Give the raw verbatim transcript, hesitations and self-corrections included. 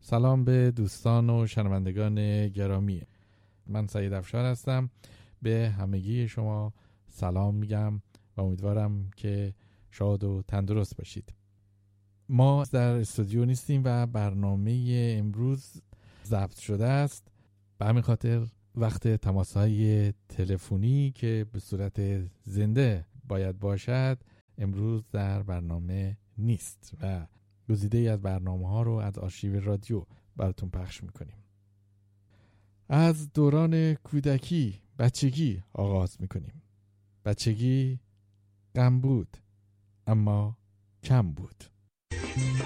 سلام به دوستان و شنوندگان گرامی. من سعید افشار هستم. به همگی شما سلام میگم و امیدوارم که شاد و تندرست باشید. ما در استودیو نیستیم و برنامه امروز ضبط شده است. به همین خاطر وقت تماس‌های تلفنی که به صورت زنده باید باشد امروز در برنامه نیست و گزیده‌ای از برنامه‌ها رو از آرشیو رادیو براتون پخش می‌کنیم. از دوران کودکی، بچگی آغاز می‌کنیم. بچگی غم بود اما کم بود.